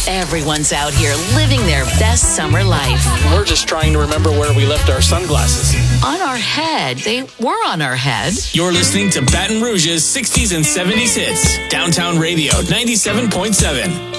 Everyone's out here living their best summer life. We're just trying to remember where we left our sunglasses. On our head. They were on our head. You're listening to Baton Rouge's 60s and 70s hits. Downtown Radio 97.7.